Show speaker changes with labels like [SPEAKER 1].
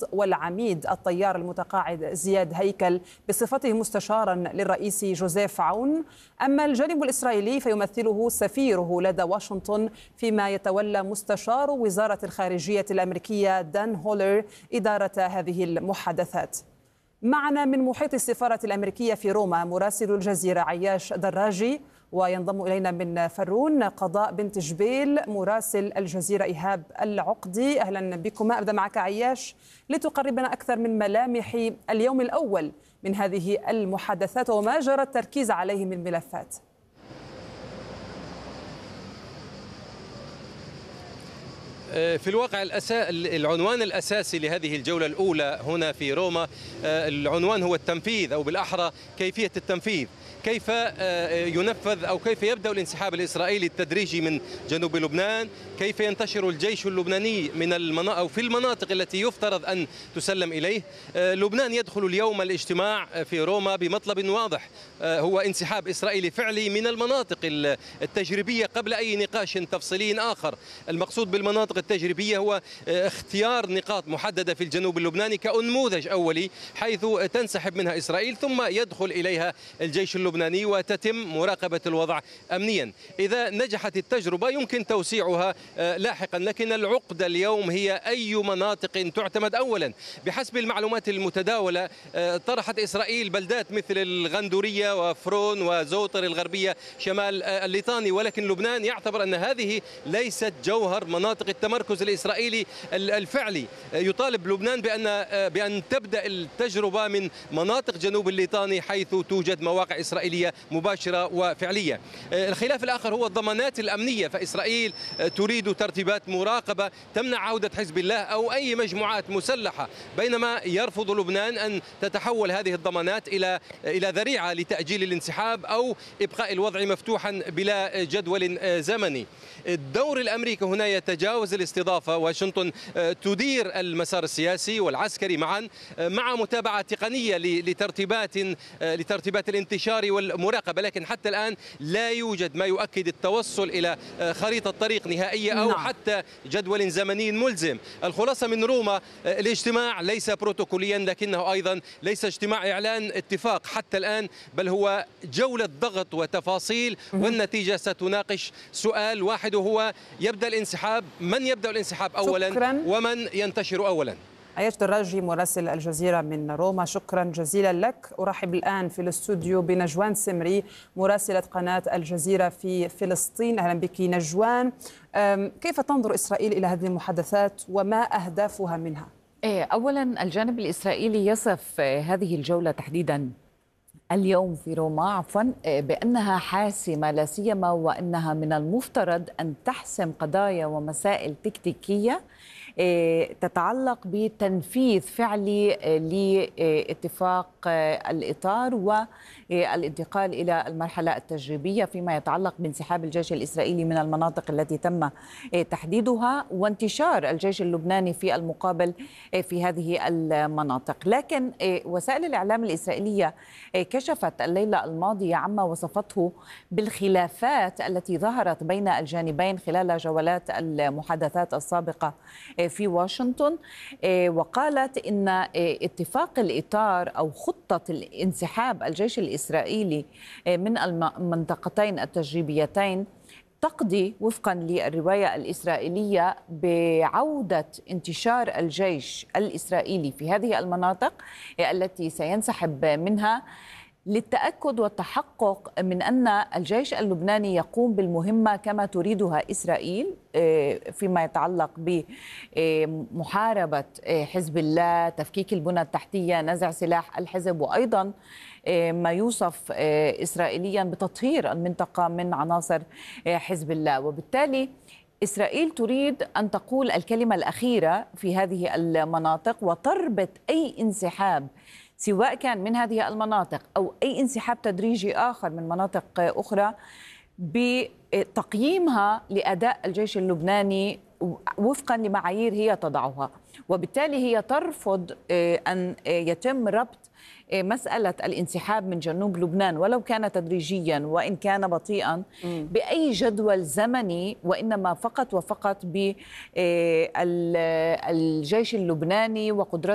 [SPEAKER 1] والعميد الطيار المتقاعد زياد هيكل بصفته مستشارا للرئيس جوزيف عون. أما الجانب الإسرائيلي فيمثله سفيره لدى واشنطن، فيما يتولى مستشار وزارة الخارجية الأمريكية دان هولر إدارة هذه المحادثات. معنا من محيط السفارة الأمريكية في روما مراسل الجزيرة عياش دراجي، وينضم إلينا من فرون قضاء بنت جبيل مراسل الجزيرة إيهاب العقدي. أهلا بكما. أبدأ معك عياش لتقربنا أكثر من ملامح اليوم الأول من هذه المحادثات وما جرى التركيز عليه من ملفات.
[SPEAKER 2] في الواقع العنوان الأساسي لهذه الجولة الأولى هنا في روما، العنوان هو التنفيذ، أو بالأحرى كيفية التنفيذ. كيف ينفذ أو كيف يبدأ الانسحاب الإسرائيلي التدريجي من جنوب لبنان، كيف ينتشر الجيش اللبناني من أو في المناطق التي يفترض أن تسلم إليه. لبنان يدخل اليوم الاجتماع في روما بمطلب واضح، هو انسحاب إسرائيلي فعلي من المناطق التجريبية قبل أي نقاش تفصيلي آخر. المقصود بالمناطق التجريبية هو اختيار نقاط محددة في الجنوب اللبناني كنموذج أولي حيث تنسحب منها إسرائيل ثم يدخل إليها الجيش اللبناني وتتم مراقبة الوضع أمنيا. إذا نجحت التجربة يمكن توسيعها لاحقا، لكن العقدة اليوم هي أي مناطق تعتمد أولا. بحسب المعلومات المتداولة طرحت إسرائيل بلدات مثل الغندورية وفرون وزوطر الغربية شمال الليطاني، ولكن لبنان يعتبر أن هذه ليست جوهر مناطق التمركز الإسرائيلي الفعلي. يطالب لبنان بأن تبدأ التجربة من مناطق جنوب الليطاني حيث توجد مواقع إسرائيلية مباشرة وفعلية. الخلاف الآخر هو الضمانات الأمنية، فإسرائيل تريد ترتيبات مراقبة تمنع عودة حزب الله أو أي مجموعات مسلحة، بينما يرفض لبنان أن تتحول هذه الضمانات إلى ذريعة لتأجيل الانسحاب أو إبقاء الوضع مفتوحا بلا جدول زمني. الدور الأمريكي هنا يتجاوز الاستضافة. واشنطن تدير المسار السياسي والعسكري معا مع متابعة تقنية لترتيبات الانتشار والمراقبة، لكن حتى الآن لا يوجد ما يؤكد التوصل إلى خريطة طريق نهائية أو حتى جدول زمني ملزم. الخلاصة من روما، الاجتماع ليس بروتوكوليا لكنه أيضا ليس اجتماع إعلان اتفاق حتى الآن، بل هو جولة ضغط وتفاصيل، والنتيجة ستناقش سؤال واحد وهو يبدأ الانسحاب، من يبدأ الانسحاب أولا ومن ينتشر أولا.
[SPEAKER 1] عياش دراجي مراسل الجزيرة من روما، شكرا جزيلا لك. أرحب الآن في الاستوديو بنجوان سمري مراسلة قناة الجزيرة في فلسطين. أهلا بك نجوان. كيف تنظر إسرائيل إلى هذه المحادثات وما أهدافها منها؟
[SPEAKER 3] أولا الجانب الإسرائيلي يصف هذه الجولة تحديدا اليوم في روما بأنها حاسمة، لا سيما وأنها من المفترض أن تحسم قضايا ومسائل تكتيكية تتعلق بتنفيذ فعلي لاتفاق الإطار والانتقال إلى المرحلة التجريبية فيما يتعلق بانسحاب الجيش الإسرائيلي من المناطق التي تم تحديدها وانتشار الجيش اللبناني في المقابل في هذه المناطق. لكن وسائل الإعلام الإسرائيلية كشفت الليلة الماضية عما وصفته بالخلافات التي ظهرت بين الجانبين خلال جولات المحادثات السابقة في واشنطن، وقالت إن اتفاق الإطار أو خطة الانسحاب الجيش الإسرائيلي من المنطقتين التجريبيتين تقضي وفقا للرواية الإسرائيلية بعودة انتشار الجيش الإسرائيلي في هذه المناطق التي سينسحب منها للتأكد والتحقق من أن الجيش اللبناني يقوم بالمهمة كما تريدها إسرائيل فيما يتعلق بمحاربة حزب الله، تفكيك البنى التحتية، نزع سلاح الحزب، وأيضا ما يوصف إسرائيليا بتطهير المنطقة من عناصر حزب الله. وبالتالي إسرائيل تريد أن تقول الكلمة الأخيرة في هذه المناطق وتربط أي انسحاب سواء كان من هذه المناطق أو أي انسحاب تدريجي آخر من مناطق أخرى بتقييمها لأداء الجيش اللبناني وفقا لمعايير هي تضعها. وبالتالي هي ترفض أن يتم ربط مسألة الانسحاب من جنوب لبنان ولو كان تدريجيا وإن كان بطيئا بأي جدول زمني، وإنما فقط وفقط بالجيش اللبناني وقدرته